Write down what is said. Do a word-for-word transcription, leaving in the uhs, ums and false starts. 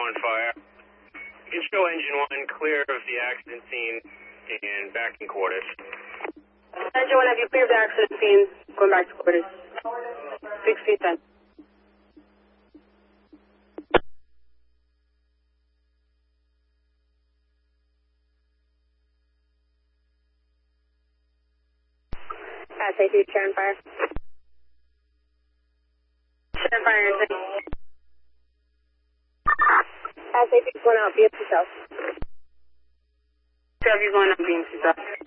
on fire. You can show engine one clear of the accident scene and back in quarters. Engine one, have you cleared the accident scene? Going back to quarters. sixteen ten. Pass A two, Sharon Fire. Sharon Fire, you're safe. Pass A two, going out, be it yourself. Have you going out, being yourself.